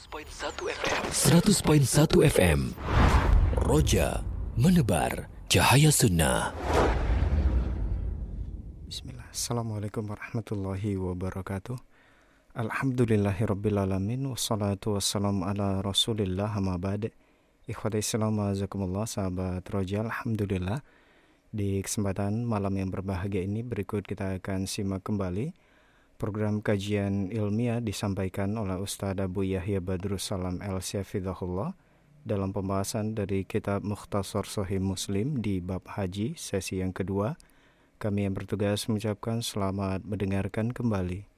100.1 FM Roja menebar cahaya sunnah. Bismillah. Assalamualaikum warahmatullahi wabarakatuh. Alhamdulillahirrabbilalamin. Wassalatu wassalamu ala rasulillah amma ba'd. Ikhwati Islam azakumullah, sahabat Roja. Alhamdulillah, di kesempatan malam yang berbahagia ini berikut kita akan simak kembali program kajian ilmiah disampaikan oleh Ustadz Abu Yahya Badrussalam El-Syafidahullah dalam pembahasan dari kitab Mukhtasar Sahih Muslim di bab haji sesi yang kedua. Kami yang bertugas mengucapkan selamat mendengarkan kembali.